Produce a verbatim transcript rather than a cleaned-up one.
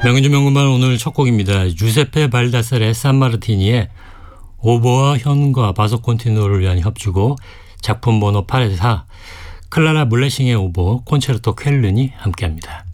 명주 명금반 오늘 첫 곡입니다. 주세페 발다사레 산마르티니의 오보와 현과 바소 콘티누를 위한 협주곡 작품 번호 팔에서 사 클라라 물레싱의 오보 콘체르토 쾰른이 함께합니다.